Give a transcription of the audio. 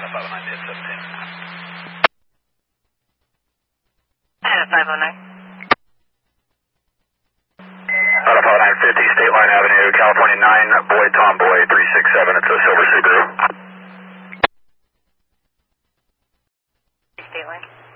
509. Auto 950, State Line Avenue, California 9, Boy Tomboy 367, it's a silver Subaru. State Line.